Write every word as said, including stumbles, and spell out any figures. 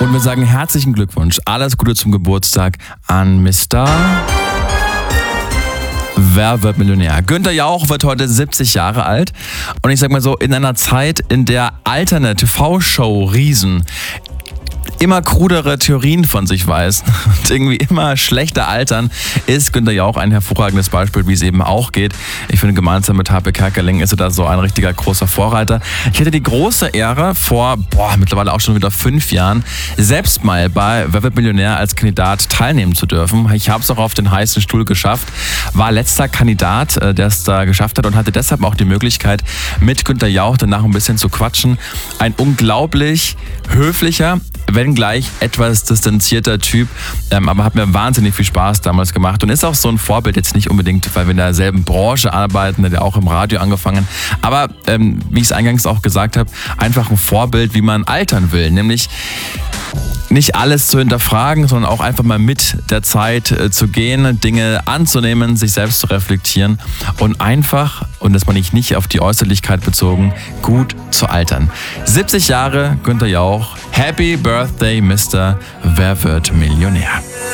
Und wir sagen herzlichen Glückwunsch, alles Gute zum Geburtstag an Mister Wer wird Millionär? Günther Jauch wird heute siebzig Jahre alt. Und ich sag mal so, in einer Zeit, in der alternde T V-Show-Riesen immer krudere Theorien von sich weisen und irgendwie immer schlechter altern, ist Günther Jauch ein hervorragendes Beispiel, wie es eben auch geht. Ich finde, gemeinsam mit Harpe Kerkeling ist er da so ein richtiger großer Vorreiter. Ich hatte die große Ehre, vor boah, mittlerweile auch schon wieder fünf Jahren, selbst mal bei Wer wird Millionär als Kandidat teilnehmen zu dürfen. Ich habe es auch auf den heißen Stuhl geschafft, war letzter Kandidat, der es da geschafft hat und hatte deshalb auch die Möglichkeit, mit Günther Jauch danach ein bisschen zu quatschen. Ein unglaublich höflicher, wenn gleich etwas distanzierter Typ, ähm, aber hat mir wahnsinnig viel Spaß damals gemacht und ist auch so ein Vorbild, jetzt nicht unbedingt, weil wir in derselben Branche arbeiten, der auch im Radio angefangen, aber ähm, wie ich es eingangs auch gesagt habe, einfach ein Vorbild, wie man altern will, nämlich nicht alles zu hinterfragen, sondern auch einfach mal mit der Zeit äh, zu gehen, Dinge anzunehmen, sich selbst zu reflektieren und einfach, und das meine ich nicht auf die Äußerlichkeit bezogen, gut zu altern. siebzig Jahre, Günther Jauch, Happy Birthday, Mister Wer wird Millionär?